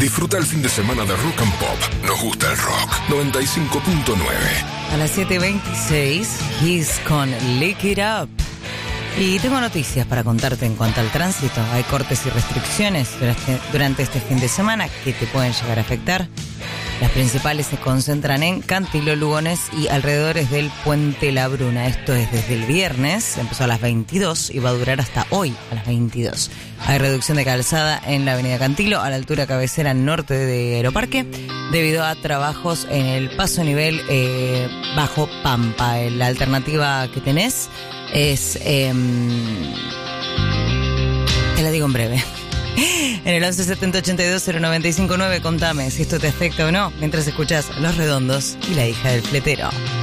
Disfruta el fin de semana de Rock and Pop. Nos gusta el rock. 95.9. A las 7:26, Kiss con Lick It Up. Y tengo noticias para contarte en cuanto al tránsito. Hay cortes y restricciones durante este fin de semana que te pueden llegar a afectar. Las principales se concentran en Cantilo, Lugones y alrededores del Puente La Bruna. Esto es desde el viernes, empezó a las 22 y va a durar hasta hoy a las 22. Hay reducción de calzada en la avenida Cantilo, a la altura cabecera norte de Aeroparque, debido a trabajos en el paso nivel bajo Pampa. La alternativa que tenés es... te la digo en breve. En el 11 70 82 095 9, contame si esto te afecta o no, mientras escuchás Los Redondos y La Hija del Fletero.